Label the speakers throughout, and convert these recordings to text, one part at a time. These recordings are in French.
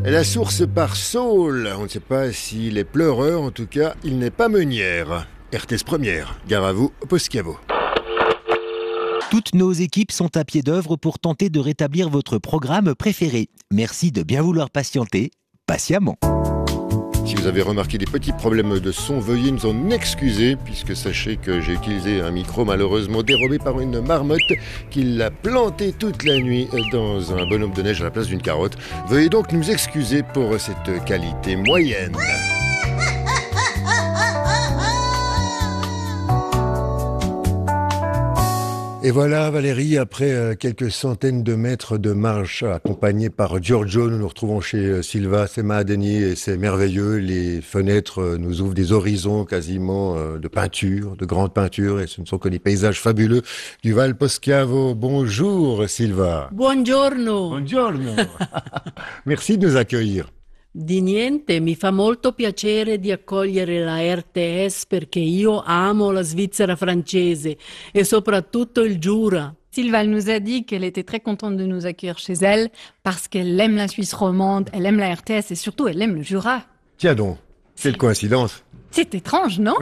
Speaker 1: La source par Saul. On ne sait pas s'il est pleureur, en tout cas, il n'est pas meunière. RTS Première, gare à vous, Poschiavo.
Speaker 2: Toutes nos équipes sont à pied d'œuvre pour tenter de rétablir votre programme préféré. Merci de bien vouloir patienter, patiemment.
Speaker 1: Si vous avez remarqué des petits problèmes de son, veuillez nous en excuser, puisque sachez que j'ai utilisé un micro malheureusement dérobé par une marmotte qui l'a planté toute la nuit dans un bonhomme de neige à la place d'une carotte. Veuillez donc nous excuser pour cette qualité moyenne. Et voilà Valérie, après quelques centaines de mètres de marche accompagnés par Giorgio, nous nous retrouvons chez Silva Semaadeni et c'est merveilleux. Les fenêtres nous ouvrent des horizons quasiment de peinture, de grandes peintures et ce ne sont que des paysages fabuleux du Val Poschiavo. Bonjour Silva.
Speaker 3: Buongiorno.
Speaker 1: Buongiorno. Merci de nous accueillir.
Speaker 3: Di niente, mi fa molto piacere di accogliere la RTS perché io amo la Svizzera francese e soprattutto il Jura.
Speaker 4: Silva nous a dit qu'elle était très contente de nous accueillir chez elle parce qu'elle aime la Suisse romande, elle aime la RTS et surtout elle aime le Jura.
Speaker 1: Tiens donc, quelle coïncidence.
Speaker 4: C'est étrange, non?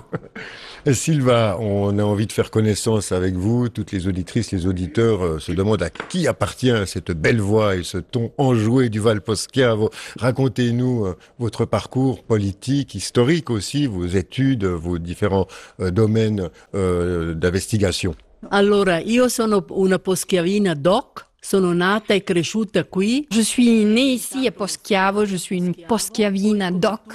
Speaker 1: Silva, on a envie de faire connaissance avec vous. Toutes les auditrices, les auditeurs se demandent à qui appartient cette belle voix et ce ton enjoué du Val Poschiavo. Racontez-nous votre parcours politique, historique aussi, vos études, vos différents domaines d'investigation.
Speaker 3: Allora, io sono una poschiavina doc. Sono nata e cresciuta qui.
Speaker 4: Je suis née ici à Poschiavo, je suis une poschiavina doc.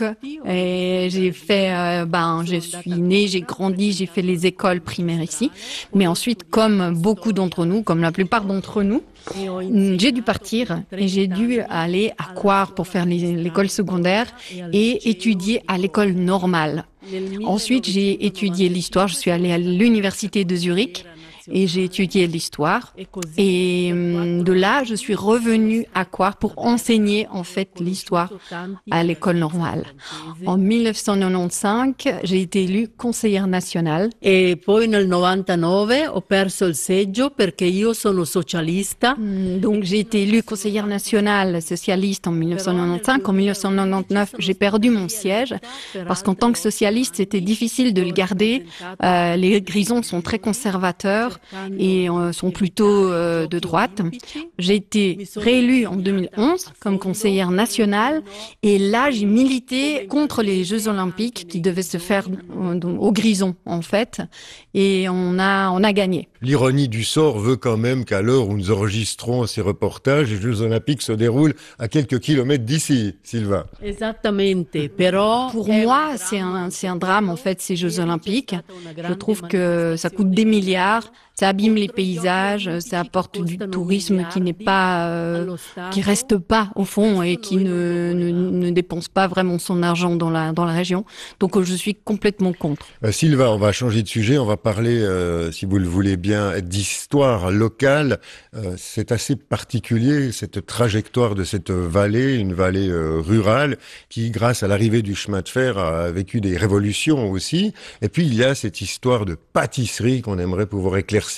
Speaker 4: Et j'ai fait, je suis née, j'ai grandi, j'ai fait les écoles primaires ici. Mais ensuite, comme beaucoup d'entre nous, comme la plupart d'entre nous, j'ai dû partir et j'ai dû aller à Coire pour faire l'école secondaire et étudier à l'école normale. Ensuite, j'ai étudié l'histoire, je suis allée à l'université de Zurich. Et j'ai étudié l'histoire. Et de là, je suis revenue à Coire pour enseigner en fait l'histoire à l'école normale. En 1995, j'ai été élue conseillère nationale.
Speaker 3: Et poi nel 99 ho perso il seggio perché io sono socialista.
Speaker 4: Donc j'ai été élue conseillère nationale socialiste en 1995. En 1999, j'ai perdu mon siège parce qu'en tant que socialiste, c'était difficile de le garder. Les Grisons sont très conservateurs et sont plutôt de droite. J'ai été réélue en 2011 comme conseillère nationale et là j'ai milité contre les Jeux Olympiques qui devaient se faire au Grison en fait et on a gagné.
Speaker 1: L'ironie du sort veut quand même qu'à l'heure où nous enregistrons ces reportages, les Jeux Olympiques se déroulent à quelques kilomètres d'ici, Silva.
Speaker 3: Esattamente, però
Speaker 4: pour moi c'est un drame en fait ces Jeux Olympiques. Je trouve que ça coûte des milliards. Ça abîme les paysages, ça apporte du tourisme qui n'est pas, qui reste pas au fond et qui ne dépense pas vraiment son argent dans la région. Donc je suis complètement contre.
Speaker 1: Silva, on va changer de sujet, on va parler, si vous le voulez bien, d'histoire locale. C'est assez particulier cette trajectoire de cette vallée, une vallée rurale qui, grâce à l'arrivée du chemin de fer, a vécu des révolutions aussi. Et puis il y a cette histoire de pâtisserie qu'on aimerait pouvoir éclaircir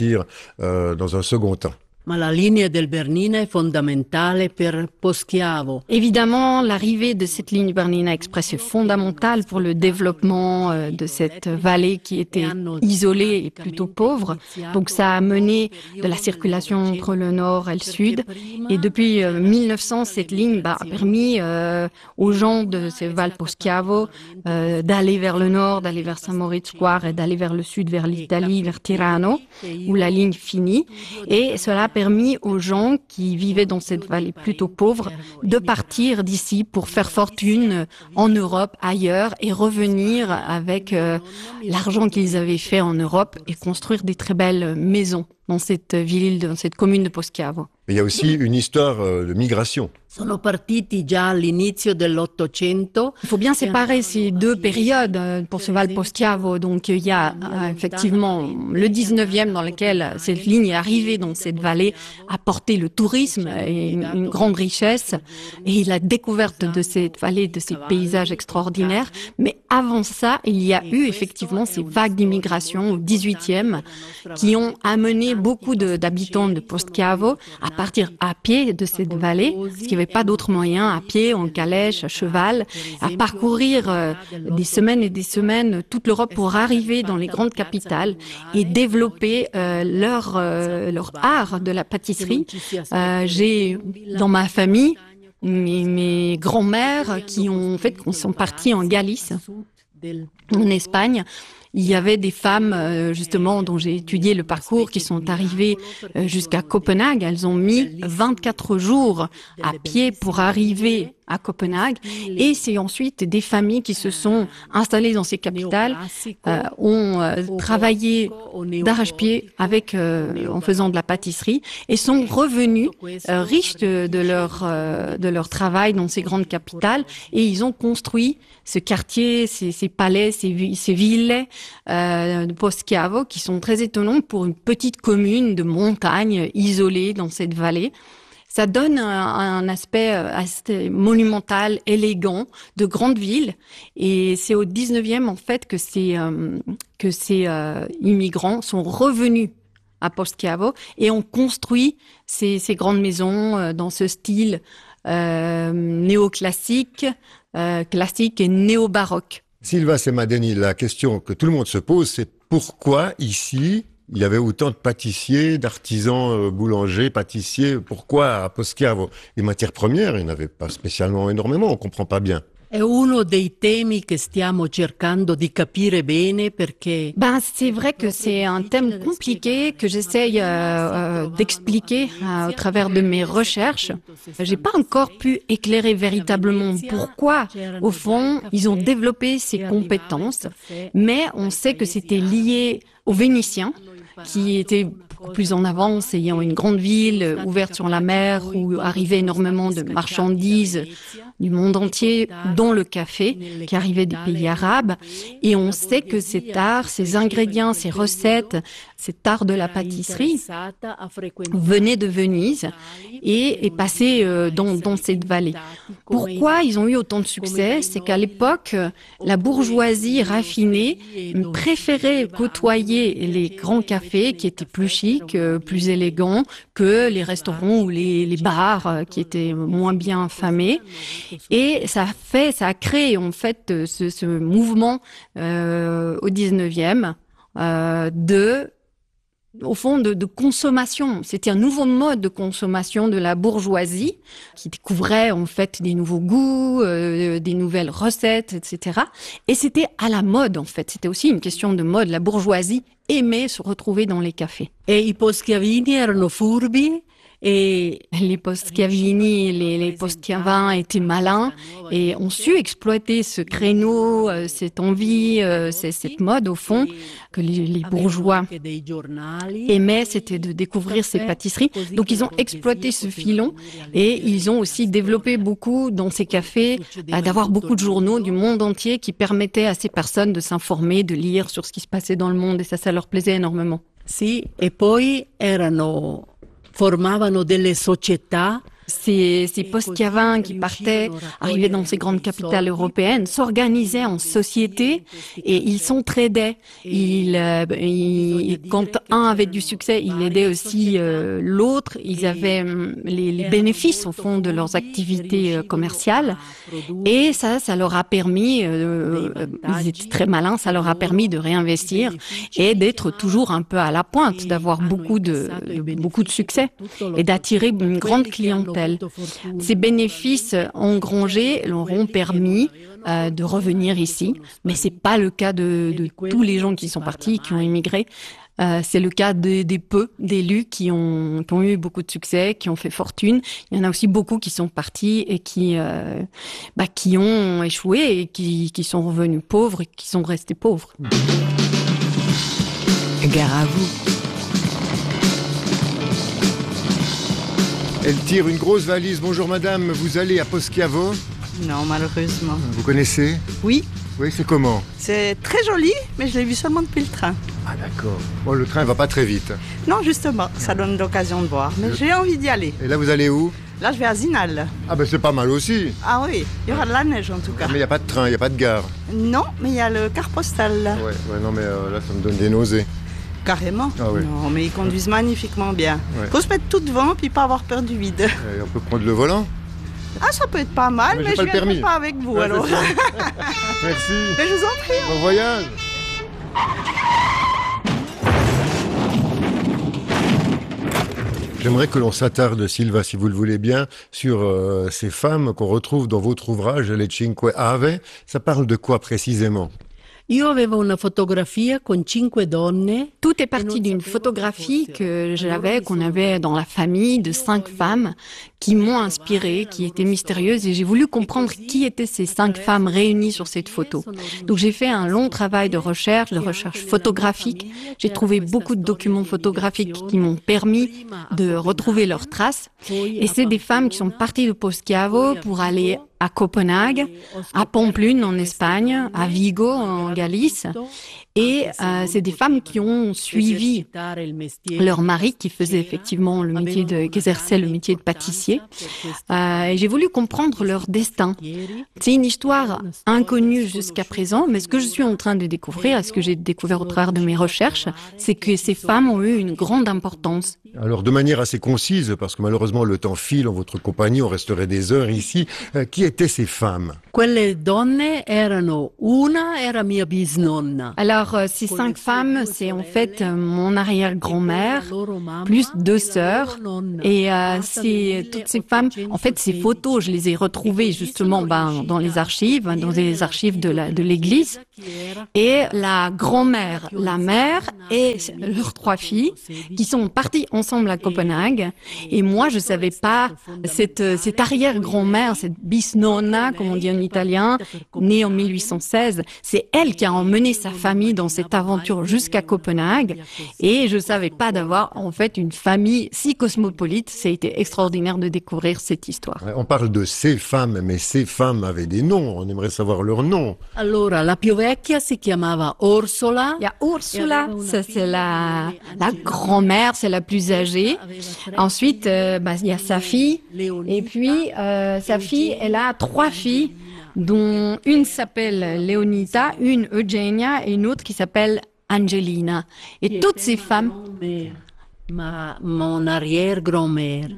Speaker 1: dans un second temps.
Speaker 3: Ma la linea del Bernina è fondamentale per Poschiavo.
Speaker 4: Évidemment, l'arrivée de cette ligne Bernina Express est fondamentale pour le développement de cette vallée qui était isolée et plutôt pauvre. Donc ça a mené de la circulation entre le nord et le sud. Et depuis 1900, cette ligne a permis aux gens de ce Val Poschiavo d'aller vers le nord, d'aller vers Saint-Moritz-Coire et d'aller vers le sud, vers l'Italie, vers Tirano, où la ligne finit. Et cela a permis aux gens qui vivaient dans cette vallée plutôt pauvre de partir d'ici pour faire fortune en Europe, ailleurs, et revenir avec l'argent qu'ils avaient fait en Europe et construire des très belles maisons dans cette ville, dans cette commune de Poschiavo.
Speaker 1: Mais il y a aussi une histoire de migration.
Speaker 3: Sono partiti già all'inizio dell'Ottocento.
Speaker 4: Il faut bien séparer ces deux périodes pour ce Val Poschiavo. Donc il y a effectivement le 19e dans lequel cette ligne est arrivée dans cette vallée, a porté le tourisme et une grande richesse et la découverte de cette vallée, de ces paysages extraordinaires. Mais avant ça, il y a eu effectivement ces vagues d'immigration au 18e qui ont amené beaucoup d'habitants de Poschiavo à partir à pied de cette vallée, ce qui n'y avait pas d'autre moyen, à pied, en calèche, à cheval, à parcourir des semaines et des semaines toute l'Europe pour arriver dans les grandes capitales et développer leur art de la pâtisserie. J'ai dans ma famille mes grands-mères qui sont parties en Galice, en Espagne. Il y avait des femmes, justement, dont j'ai étudié le parcours, qui sont arrivées jusqu'à Copenhague. Elles ont mis 24 jours à pied pour arriver à Copenhague. Et c'est ensuite des familles qui se sont installées dans ces capitales, ont travaillé d'arrache-pied en faisant de la pâtisserie et sont revenus riches de leur travail dans ces grandes capitales. Et ils ont construit ce quartier, ces palais, ces villes de Poschiavo qui sont très étonnants pour une petite commune de montagne isolée dans cette vallée. Ça donne un aspect assez monumental, élégant, de grande ville. Et c'est au 19e, en fait, que ces immigrants sont revenus à Poschiavo et ont construit ces grandes maisons dans ce style néoclassique, classique et néo-baroque.
Speaker 1: Sylva Semadeni, la question que tout le monde se pose, c'est pourquoi ici il y avait autant de pâtissiers, d'artisans, boulangers, pâtissiers. Pourquoi à Poschiavo? Les matières premières, il n'y en avait pas spécialement énormément, on ne comprend pas bien.
Speaker 3: È uno dei temi che stiamo cercando di capire bene perché...
Speaker 4: c'est vrai que c'est un thème compliqué que j'essaye d'expliquer au travers de mes recherches. J'ai pas encore pu éclairer véritablement pourquoi, au fond, ils ont développé ces compétences, mais on sait que c'était lié aux Vénitiens, qui étaient beaucoup plus en avance, ayant une grande ville ouverte sur la mer où arrivait énormément de marchandises du monde entier, dont le café, qui arrivait des pays arabes. Et on sait que cet art, ces ingrédients, ces recettes, cet art de la pâtisserie venait de Venise et est passé dans cette vallée. Pourquoi ils ont eu autant de succès? C'est qu'à l'époque, la bourgeoisie raffinée préférait côtoyer les grands cafés qui étaient plus chics, plus élégants que les restaurants ou les bars qui étaient moins bien famés. Et ça a créé en fait ce mouvement au 19e au fond de consommation. C'était un nouveau mode de consommation de la bourgeoisie qui découvrait en fait des nouveaux goûts, des nouvelles recettes, etc. Et c'était à la mode en fait. C'était aussi une question de mode. La bourgeoisie aimait se retrouver dans les cafés.
Speaker 3: Et i poschiavini erano furbi.
Speaker 4: Et les Poschiavini, les Poschiavins étaient malins et ont su exploiter ce créneau, cette envie, cette mode au fond que les bourgeois aimaient, c'était de découvrir ces pâtisseries. Donc ils ont exploité ce filon et ils ont aussi développé beaucoup dans ces cafés, d'avoir beaucoup de journaux du monde entier qui permettaient à ces personnes de s'informer, de lire sur ce qui se passait dans le monde et ça leur plaisait énormément.
Speaker 3: Sì, e poi formavano delle società.
Speaker 4: Ces Poschiavins qui partaient, arrivaient dans ces grandes capitales européennes, s'organisaient en société et ils s'entraidaient. Quand un avait du succès, il aidait aussi l'autre. Ils avaient les bénéfices au fond de leurs activités commerciales et ça leur a permis, ils étaient très malins, ça leur a permis de réinvestir et d'être toujours un peu à la pointe, d'avoir beaucoup de succès et d'attirer une grande clientèle. Ces bénéfices engrangés leur ont permis de revenir ici, mais c'est pas le cas de tous les gens qui sont partis, qui ont immigré. C'est le cas des peu d'élus qui ont eu beaucoup de succès, qui ont fait fortune. Il y en a aussi beaucoup qui sont partis et qui ont échoué et qui sont revenus pauvres et qui sont restés pauvres.
Speaker 2: Gare à vous.
Speaker 1: Elle tire une grosse valise. Bonjour madame, vous allez à Poschiavo?
Speaker 5: Non, malheureusement.
Speaker 1: Vous connaissez?
Speaker 5: Oui.
Speaker 1: Oui, c'est comment?
Speaker 5: C'est très joli, mais je l'ai vu seulement depuis le train.
Speaker 1: Ah d'accord. Bon, le train va pas très vite.
Speaker 5: Non, justement, ça donne l'occasion de voir. Mais j'ai envie d'y aller.
Speaker 1: Et là, vous allez où?
Speaker 5: Là, je vais à Zinal.
Speaker 1: Ah ben c'est pas mal aussi.
Speaker 5: Ah oui, il y aura de la neige en tout cas.
Speaker 1: Mais il n'y a pas de train, il n'y a pas de gare.
Speaker 5: Non, mais il y a le car postal.
Speaker 1: Ouais, non mais là, ça me donne des nausées.
Speaker 5: Carrément.
Speaker 1: Ah oui.
Speaker 5: Non, mais ils conduisent magnifiquement bien.
Speaker 1: Ouais.
Speaker 5: Faut se mettre tout devant puis pas avoir peur du vide.
Speaker 1: Et on peut prendre le volant?
Speaker 5: Ah, ça peut être pas mal, mais je ne viendrai pas avec vous, alors.
Speaker 1: Merci.
Speaker 5: Mais je vous en prie.
Speaker 1: Bon voyage. J'aimerais que l'on s'attarde, Silva, si vous le voulez bien, sur ces femmes qu'on retrouve dans votre ouvrage, Les Cinque Ave. Ça parle de quoi précisément ?
Speaker 3: Io avevo una fotografia con 5 donne.
Speaker 4: Tout est parti d'une photographie qu'on avait dans la famille de 5 femmes qui m'ont inspirée, qui étaient mystérieuses, et j'ai voulu comprendre qui étaient ces 5 femmes réunies sur cette photo. Donc j'ai fait un long travail de recherche photographique. J'ai trouvé beaucoup de documents photographiques qui m'ont permis de retrouver leurs traces. Et c'est des femmes qui sont parties de Poschiavo pour aller à Copenhague, à Pamplune en Espagne, à Vigo en Galice. Et c'est des femmes qui ont suivi leur mari qui faisait effectivement qui exerçait le métier de pâtissier. Et j'ai voulu comprendre leur destin. C'est une histoire inconnue jusqu'à présent, mais ce que je suis en train de découvrir, ce que j'ai découvert au travers de mes recherches, c'est que ces femmes ont eu une grande importance.
Speaker 1: Alors de manière assez concise, parce que malheureusement le temps file en votre compagnie, on resterait des heures ici, qui étaient ces femmes ?
Speaker 3: Quelle donne erano, una era mia bisnonna.
Speaker 4: Alors, ces 5 femmes, c'est en fait mon arrière-grand-mère, plus 2 sœurs. Et toutes ces femmes, en fait, ces photos, je les ai retrouvées justement dans les archives de l'église. Et la grand-mère, la mère et leurs 3 filles qui sont parties ensemble à Copenhague. Et moi, je savais pas cette arrière-grand-mère, cette bisnonna, comme on dit en italien, née en 1816. C'est elle qui a emmené sa famille dans cette aventure jusqu'à Copenhague. Et je savais pas d'avoir, en fait, une famille si cosmopolite. Ça a été extraordinaire de découvrir cette histoire.
Speaker 1: On parle de ces femmes, mais ces femmes avaient des noms. On aimerait savoir leurs noms.
Speaker 3: Allora, la più vecchia si chiamava Orsola.
Speaker 4: Il y a Ursula, ça c'est la grand-mère, c'est la plus âgée. Ensuite, il y a sa fille. Et puis, sa fille, elle a 3 filles, dont une s'appelle Leonita, une Eugenia et une autre qui s'appelle Angelina. Et toutes ces femmes...
Speaker 3: Mon arrière-grand-mère.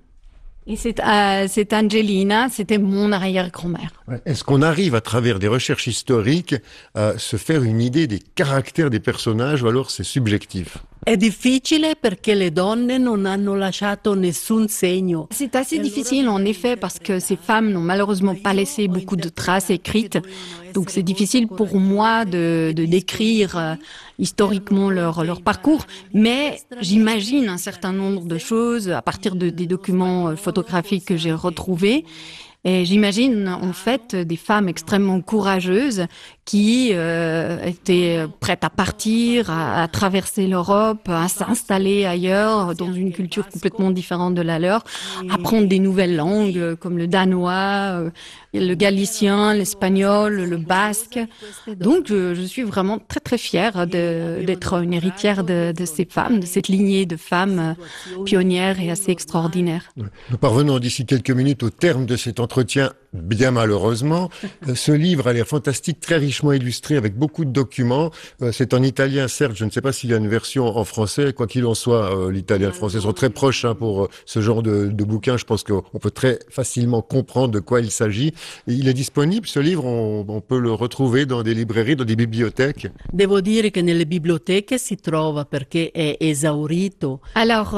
Speaker 4: Et cette Angelina, c'était mon arrière-grand-mère.
Speaker 1: Est-ce qu'on arrive à travers des recherches historiques à se faire une idée des caractères des personnages ou alors c'est subjectif ?
Speaker 3: È difficile perché le donne non hanno lasciato nessun segno.
Speaker 4: C'est assez difficile en effet parce que ces femmes n'ont malheureusement pas laissé beaucoup de traces écrites. Donc c'est difficile pour moi de décrire historiquement leur parcours, mais j'imagine un certain nombre de choses à partir des documents photographiques que j'ai retrouvés. Et j'imagine en fait des femmes extrêmement courageuses qui étaient prêtes à partir, à traverser l'Europe, à s'installer ailleurs dans une culture complètement différente de la leur, apprendre des nouvelles langues comme le danois, le galicien, l'espagnol, le basque. Donc je suis vraiment très très fière d'être une héritière de ces femmes, de cette lignée de femmes pionnières et assez extraordinaires.
Speaker 1: Nous parvenons d'ici quelques minutes au terme de cet entretien, bien malheureusement. Ce livre a l'air fantastique, très richement illustré avec beaucoup de documents. C'est en italien, certes, je ne sais pas s'il y a une version en français. Quoi qu'il en soit, l'italien et le français sont très proches pour ce genre de bouquin. Je pense qu'on peut très facilement comprendre de quoi il s'agit. Et il est disponible, ce livre, on peut le retrouver dans des librairies, dans des bibliothèques.
Speaker 3: Devo dire che nelle biblioteche si trova perché è esaurito.
Speaker 4: Alors,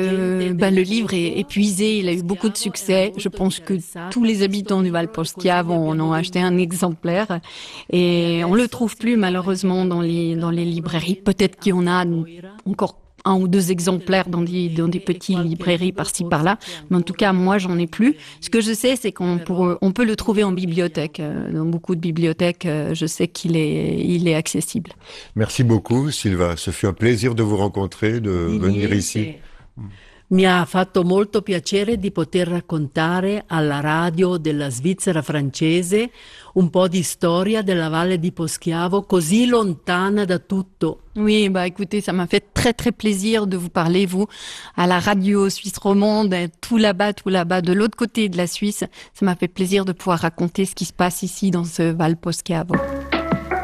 Speaker 4: le livre est épuisé, il a eu beaucoup de succès. Je pense que tous les habitants du Val Poschiavo en ont acheté un exemplaire et on le trouve plus malheureusement dans les librairies. Peut-être qu'il y en a encore 1 ou 2 exemplaires dans des petites librairies par-ci par-là, mais en tout cas moi j'en ai plus. Ce que je sais, c'est qu'on peut le trouver en bibliothèque. Dans beaucoup de bibliothèques, je sais qu'il est accessible.
Speaker 1: Merci beaucoup, Silva. Ce fut un plaisir de vous rencontrer, de venir ici.
Speaker 3: Mi ha fatto molto piacere di poter raccontare alla radio della Svizzera francese un po' di storia della Valle di Poschiavo, così lontana da tutto.
Speaker 4: Oui, écoutez, ça m'a fait très très plaisir de vous parler, vous, à la radio suisse romande, tout là-bas, de l'autre côté de la Suisse. Ça m'a fait plaisir de pouvoir raconter ce qui se passe ici dans ce Val Poschiavo.